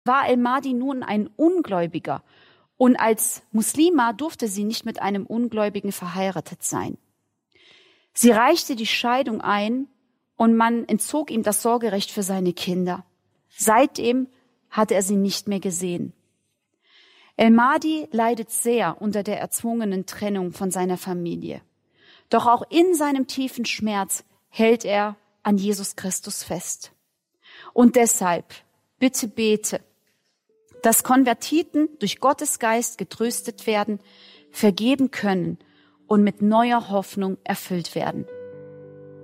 war El-Mahdi nun ein Ungläubiger und als Muslima durfte sie nicht mit einem Ungläubigen verheiratet sein. Sie reichte die Scheidung ein und man entzog ihm das Sorgerecht für seine Kinder. Seitdem hatte er sie nicht mehr gesehen. El-Mahdi leidet sehr unter der erzwungenen Trennung von seiner Familie. Doch auch in seinem tiefen Schmerz hält er an Jesus Christus fest. Und deshalb, bitte bete, dass Konvertiten durch Gottes Geist getröstet werden, vergeben können und mit neuer Hoffnung erfüllt werden.